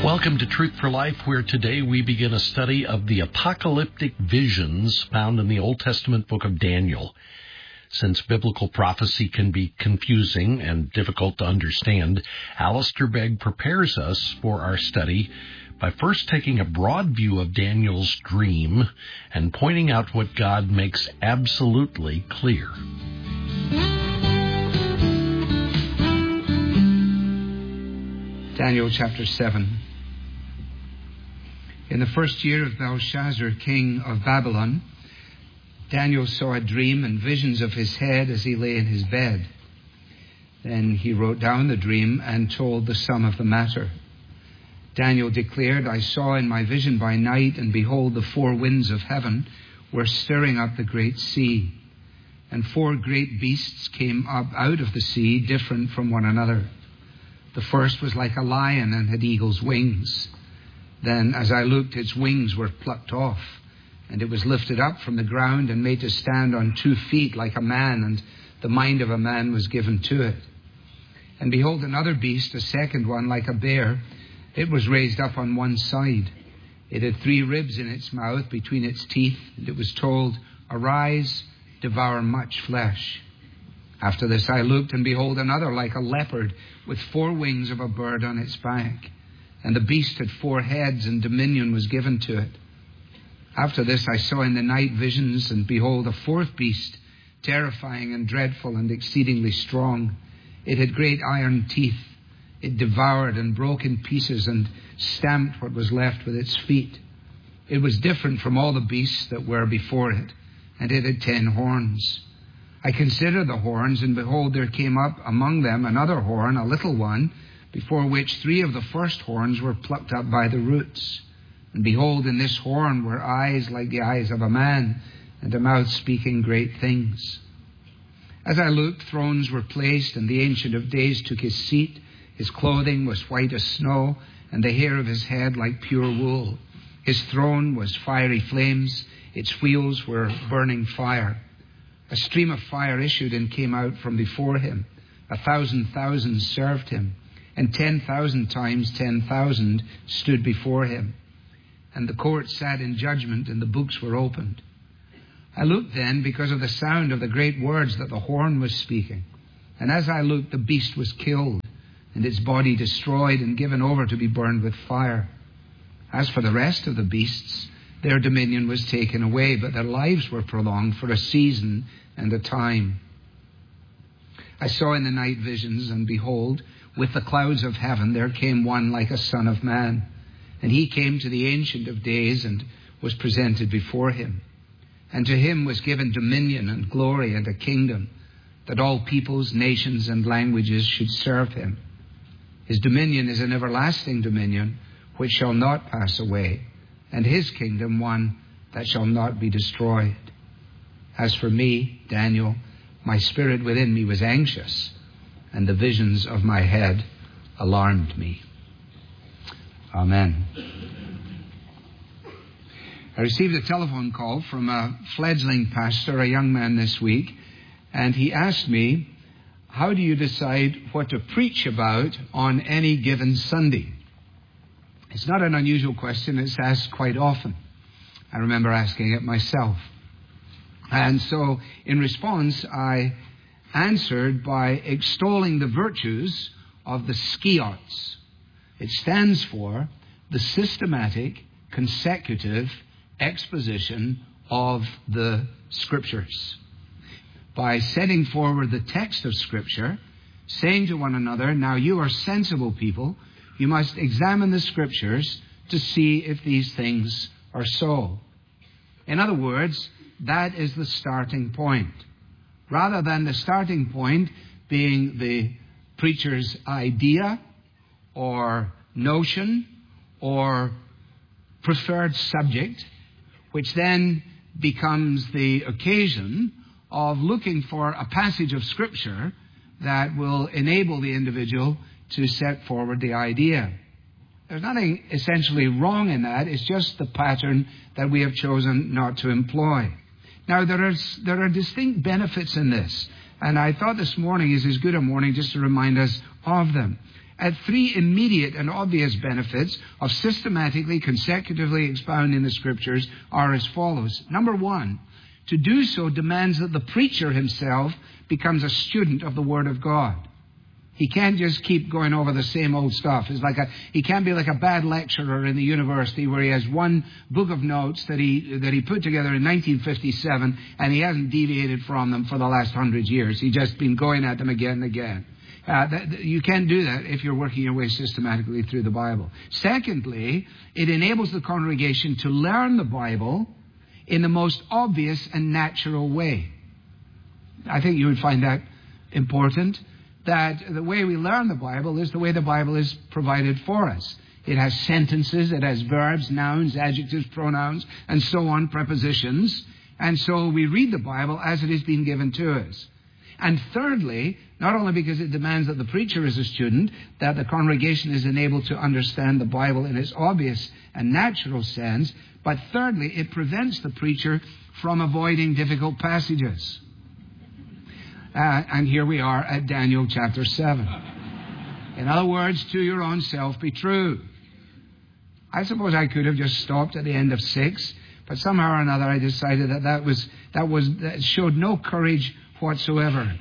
Welcome to Truth for Life, where today we begin a study of the apocalyptic visions found in the Old Testament book of Daniel. Since biblical prophecy can be confusing and difficult to understand, Alistair Begg prepares us for our study by first taking a broad view of Daniel's dream and pointing out what God makes absolutely clear. Daniel chapter 7. In the first year of Belshazzar, king of Babylon, Daniel saw a dream and visions of his head as he lay in his bed. Then he wrote down the dream and told the sum of the matter. Daniel declared, I saw in my vision by night, and behold, the four winds of heaven were stirring up the great sea. And four great beasts came up out of the sea, different from one another. The first was like a lion and had eagle's wings. Then, as I looked, its wings were plucked off, and it was lifted up from the ground and made to stand on 2 feet like a man, and the mind of a man was given to it. And behold, another beast, a second one like a bear, it was raised up on one side. It had 3 ribs in its mouth between its teeth, and it was told, Arise, devour much flesh. After this I looked, and behold, another like a leopard, with 4 wings of a bird on its back. And the beast had 4 heads, and dominion was given to it. After this I saw in the night visions, and behold, a 4th beast, terrifying and dreadful and exceedingly strong. It had great iron teeth. It devoured and broke in pieces and stamped what was left with its feet. It was different from all the beasts that were before it, and it had 10 horns. I considered the horns, and behold, there came up among them another horn, a little one, before which 3 of the first horns were plucked up by the roots. And behold, in this horn were eyes like the eyes of a man, and a mouth speaking great things. As I looked, thrones were placed, and the Ancient of Days took his seat. His clothing was white as snow, and the hair of his head like pure wool. His throne was fiery flames, its wheels were burning fire. A stream of fire issued and came out from before him. 1,000 served him, and 10,000 times 10,000 stood before him. And the court sat in judgment, and the books were opened. I looked then because of the sound of the great words that the horn was speaking. And as I looked, the beast was killed, and its body destroyed and given over to be burned with fire. As for the rest of the beasts, their dominion was taken away, but their lives were prolonged for a season and a time. I saw in the night visions, and behold, with the clouds of heaven there came one like a son of man. And he came to the Ancient of Days and was presented before him. And to him was given dominion and glory and a kingdom, that all peoples, nations, and languages should serve him. His dominion is an everlasting dominion which shall not pass away, and his kingdom one that shall not be destroyed. As for me, Daniel, my spirit within me was anxious, and the visions of my head alarmed me. Amen. I received a telephone call from a fledgling pastor, a young man this week, and he asked me, how do you decide what to preach about on any given Sunday? It's not an unusual question. It's asked quite often. I remember asking it myself. And so in response, I answered by extolling the virtues of the skiots. It stands for the systematic, consecutive exposition of the Scriptures. By setting forward the text of Scripture, saying to one another, now you are sensible people, you must examine the Scriptures to see if these things are so. In other words, that is the starting point. Rather than the starting point being the preacher's idea or notion or preferred subject, which then becomes the occasion of looking for a passage of Scripture that will enable the individual to set forward the idea. There's nothing essentially wrong in that. It's just the pattern that we have chosen not to employ. Now, there are distinct benefits in this, and I thought this morning is as good a morning just to remind us of them. three immediate and obvious benefits of systematically, consecutively expounding the Scriptures are as follows. Number one, to do so demands that the preacher himself becomes a student of the Word of God. He can't just keep going over the same old stuff. He can't be like a bad lecturer in the university where he has one book of notes that he put together in 1957 and he hasn't deviated from them for the last 100 years. He's just been going at them again and again. You can't do that if you're working your way systematically through the Bible. Secondly, it enables the congregation to learn the Bible in the most obvious and natural way. I think you would find that important, that the way we learn the Bible is the way the Bible is provided for us. It has sentences, it has verbs, nouns, adjectives, pronouns, and so on, prepositions. And so we read the Bible as it is being given to us. And thirdly, not only because it demands that the preacher is a student, that the congregation is enabled to understand the Bible in its obvious and natural sense, but thirdly, it prevents the preacher from avoiding difficult passages. And here we are at Daniel chapter 7. In other words, to your own self be true. I suppose I could have just stopped at the end of 6, but somehow or another I decided that showed no courage whatsoever.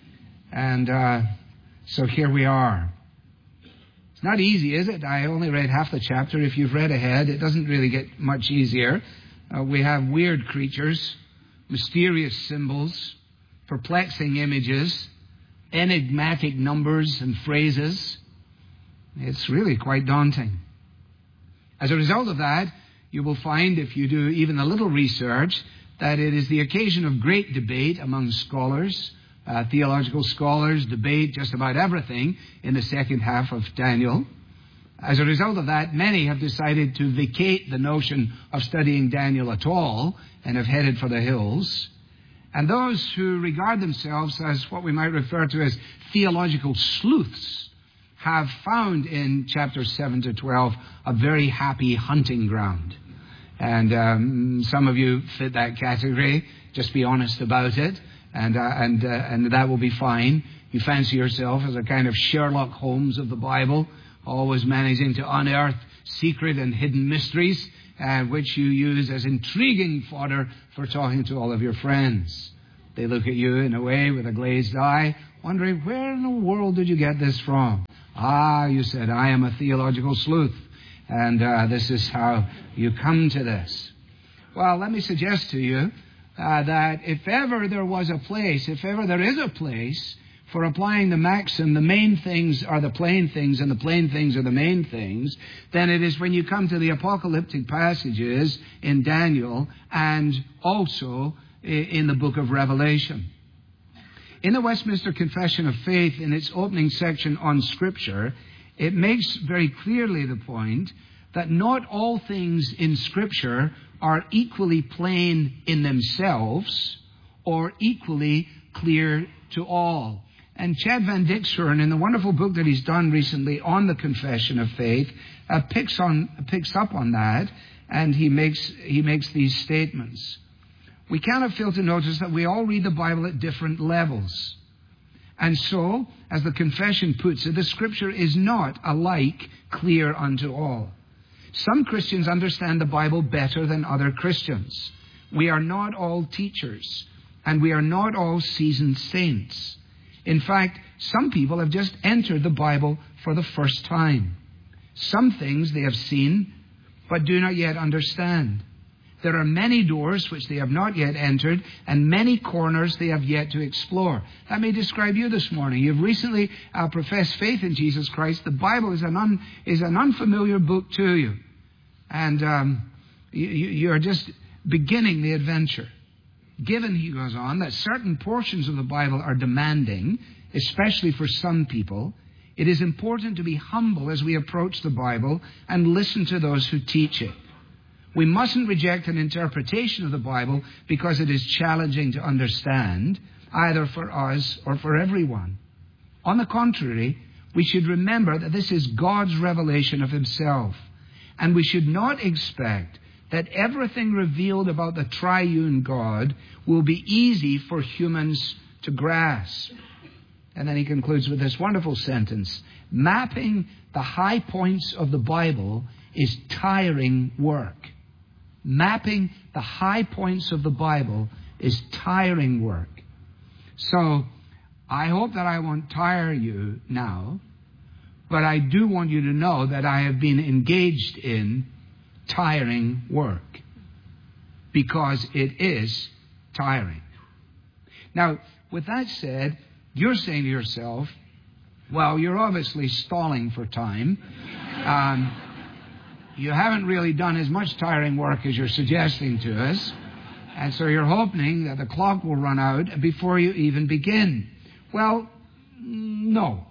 And so here we are. It's not easy, is it? I only read half the chapter. If you've read ahead, it doesn't really get much easier. We have weird creatures, mysterious symbols, perplexing images, enigmatic numbers and phrases. It's really quite daunting. As a result of that, you will find, if you do even a little research, that it is the occasion of great debate among scholars, theological scholars, debate just about everything in the second half of Daniel. As a result of that, many have decided to vacate the notion of studying Daniel at all and have headed for the hills. And those who regard themselves as what we might refer to as theological sleuths have found in chapters 7 to 12 a very happy hunting ground. And some of you fit that category. Just be honest about it, and that will be fine. You fancy yourself as a kind of Sherlock Holmes of the Bible, always managing to unearth secret and hidden mysteries, which you use as intriguing fodder for talking to all of your friends. They look at you in a way with a glazed eye, wondering, where in the world did you get this from? You said, I am a theological sleuth, and this is how you come to this. Well, let me suggest to you that if ever there was a place, if ever there is a place for applying the maxim, the main things are the plain things and the plain things are the main things, then it is when you come to the apocalyptic passages in Daniel and also in the book of Revelation. In the Westminster Confession of Faith, in its opening section on Scripture, it makes very clearly the point that not all things in Scripture are equally plain in themselves or equally clear to all. And Chad Van Dixhoorn, in the wonderful book that he's done recently on the Confession of Faith, picks up on that, and he makes these statements. We cannot fail to notice that we all read the Bible at different levels. And so, as the Confession puts it, the Scripture is not alike clear unto all. Some Christians understand the Bible better than other Christians. We are not all teachers, and we are not all seasoned saints. In fact, some people have just entered the Bible for the first time. Some things they have seen, but do not yet understand. There are many doors which they have not yet entered, and many corners they have yet to explore. That may describe you this morning. You've recently professed faith in Jesus Christ. The Bible is an unfamiliar book to you. And you're just beginning the adventure. Given, he goes on, that certain portions of the Bible are demanding, especially for some people, it is important to be humble as we approach the Bible and listen to those who teach it. We mustn't reject an interpretation of the Bible because it is challenging to understand, either for us or for everyone. On the contrary, we should remember that this is God's revelation of himself, and we should not expect that everything revealed about the triune God will be easy for humans to grasp. And then he concludes with this wonderful sentence: mapping the high points of the Bible is tiring work. Mapping the high points of the Bible is tiring work. So, I hope that I won't tire you now, but I do want you to know that I have been engaged in tiring work, because it is tiring. Now, with that said, you're saying to yourself, well, you're obviously stalling for time. You haven't really done as much tiring work as you're suggesting to us. And so you're hoping that the clock will run out before you even begin. Well, no.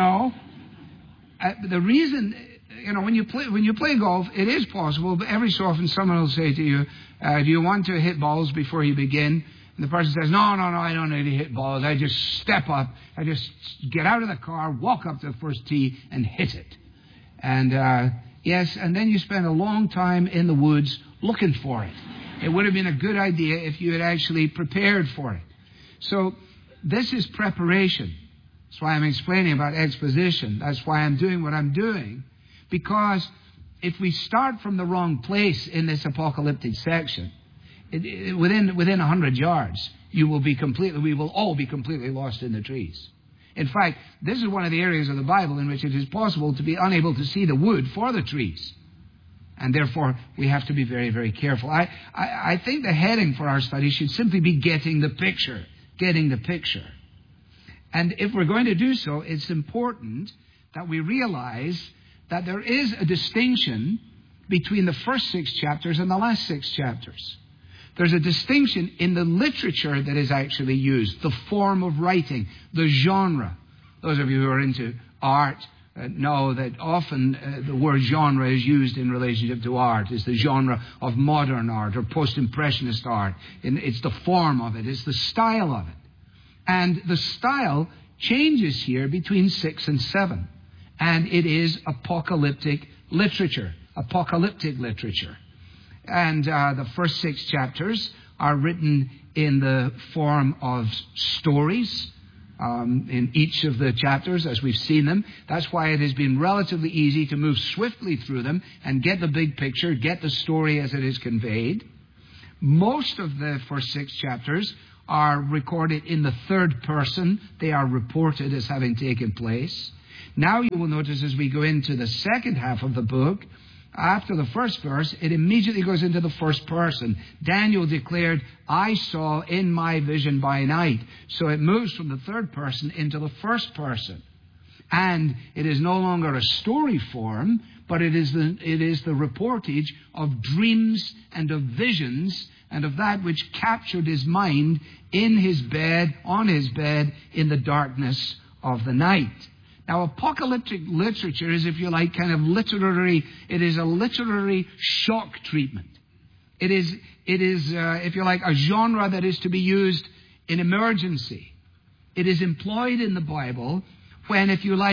The reason, when you play golf, it is possible, but every so often someone will say to you, do you want to hit balls before you begin? And the person says, no, I don't need to hit balls. I just step up. I just get out of the car, walk up to the first tee, and hit it. And, yes, and then you spend a long time in the woods looking for it. It would have been a good idea if you had actually prepared for it. So this is preparation. That's why I'm explaining about exposition. That's why I'm doing what I'm doing. Because if we start from the wrong place in this apocalyptic section, within 100 yards, we will all be completely lost in the trees. In fact, this is one of the areas of the Bible in which it is possible to be unable to see the wood for the trees. And therefore, we have to be very, very careful. I think the heading for our study should simply be getting the picture. Getting the picture. And if we're going to do so, it's important that we realize that there is a distinction between the first 6 chapters and the last 6 chapters. There's a distinction in the literature that is actually used, the form of writing, the genre. Those of you who are into art know that often the word genre is used in relationship to art. It's the genre of modern art or post-impressionist art. It's the form of it. It's the style of it. And the style changes here between 6 and 7. And it is apocalyptic literature. And the first 6 chapters are written in the form of stories in each of the chapters as we've seen them. That's why it has been relatively easy to move swiftly through them and get the big picture, get the story as it is conveyed. Most of the first 6 chapters are recorded in the third person. They are reported as having taken place. Now you will notice as we go into the second half of the book, after the first verse, it immediately goes into the first person. Daniel declared, I saw in my vision by night. So it moves from the third person into the first person. And it is no longer a story form, but it is the reportage of dreams and of visions and of that which captured his mind in his bed, on his bed, in the darkness of the night. Now, apocalyptic literature is, if you like, kind of literary. It is a literary shock treatment. It is, if you like, a genre that is to be used in emergency. It is employed in the Bible when, if you like,